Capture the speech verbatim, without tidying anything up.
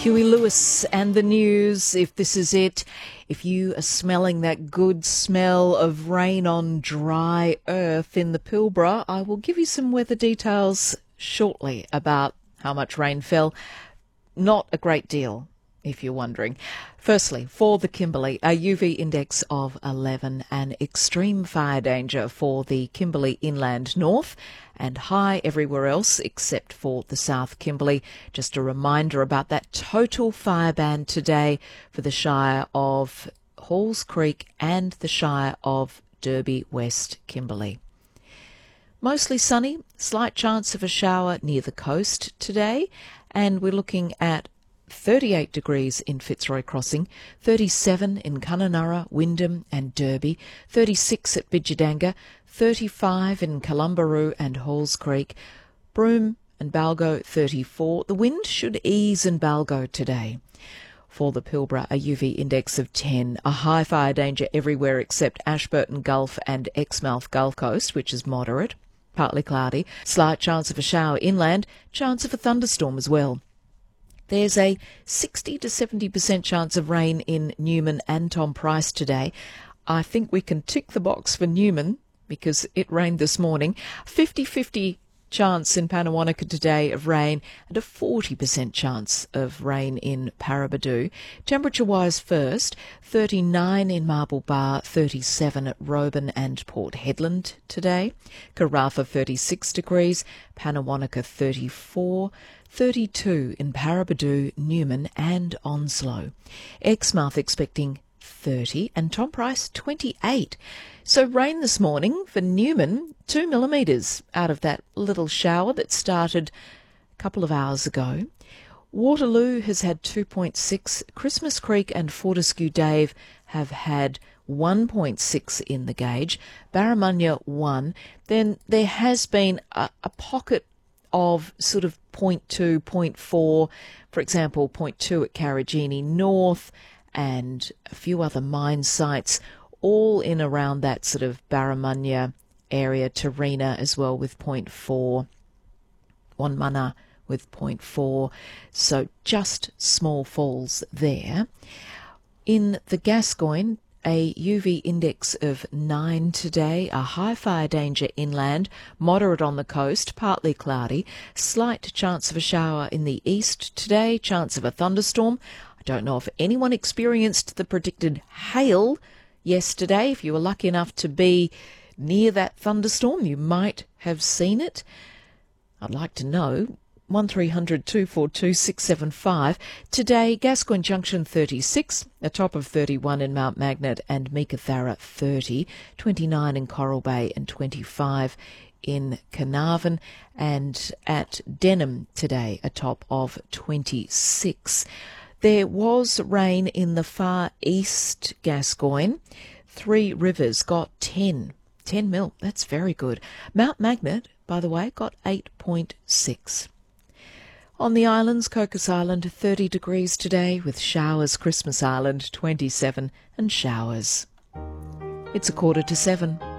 Huey Lewis and the News. If this is it, if you are smelling that good smell of rain on dry earth in the Pilbara, I will give you some weather details shortly about how much rain fell. Not a great deal, if you're wondering. Firstly, for the Kimberley, a U V index of eleven and extreme fire danger for the Kimberley Inland North and high everywhere else except for the South Kimberley. Just a reminder about that total fire ban today for the Shire of Halls Creek and the Shire of Derby West Kimberley. Mostly sunny, slight chance of a shower near the coast today, and we're looking at thirty-eight degrees in Fitzroy Crossing, thirty-seven in Kununurra, Wyndham and Derby, thirty-six at Bidjadanga, thirty-five in Columbaroo and Halls Creek, Broome and Balgo thirty-four. The wind should ease in Balgo today. For the Pilbara, a U V index of ten, a high fire danger everywhere except Ashburton Gulf and Exmouth Gulf Coast, which is moderate, partly cloudy, slight chance of a shower inland, chance of a thunderstorm as well. There's a sixty to seventy percent chance of rain in Newman and Tom Price today. I think we can tick the box for Newman because it rained this morning. fifty-fifty chance in Pannawonica today of rain and a forty percent chance of rain in Paraburdoo. Temperature-wise first, thirty-nine in Marble Bar, thirty-seven at Roban and Port Hedland today. Karratha thirty-six degrees, Pannawonica thirty-four, thirty-two in Paraburdoo, Newman and Onslow. Exmouth expecting thirty and Tom Price twenty-eight. So rain this morning for Newman, two millimetres out of that little shower that started a couple of hours ago. Waterloo has had two point six. Christmas Creek and Fortescue Dave have had one point six in the gauge. Barramunya one. Then there has been a, a pocket of sort of zero point two, zero point four, for example, zero point two at Karragini North and a few other mine sites, all in around that sort of Barramunya area, Tarina as well with zero point four, Wonmunna with zero point four, so just small falls there. In the Gascoyne, a U V index of nine today, a high fire danger inland, moderate on the coast, partly cloudy, slight chance of a shower in the east today, chance of a thunderstorm. I don't know if anyone experienced the predicted hail yesterday. If you were lucky enough to be near that thunderstorm, you might have seen it. I'd like to know. one three hundred, two four two, six seven five. Today, Gascoyne Junction thirty-six, a top of thirty-one in Mount Magnet and Meekatharra thirty, twenty-nine in Coral Bay and twenty-five in Carnarvon, and at Denham today, a top of twenty-six. There was rain in the far east Gascoyne. Three Rivers got ten. ten mil. That's very good. Mount Magnet, by the way, got eight point six. On the islands, Cocos Island, thirty degrees today with showers. Christmas Island, twenty-seven and showers. It's a quarter to seven.